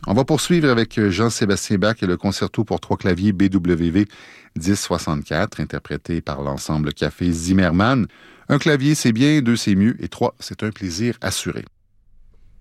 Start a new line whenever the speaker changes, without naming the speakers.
On va poursuivre avec Jean-Sébastien Bach et le concerto pour 3 claviers BWV 1064, interprété par l'ensemble Café Zimmermann. Un clavier, c'est bien, 2, c'est mieux, et 3, c'est un plaisir assuré.